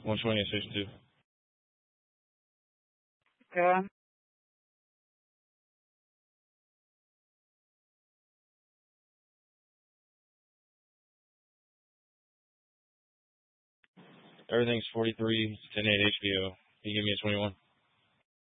120 and 62. Okay. Everything's 43, 10-8 HBO. Can you give me a 21?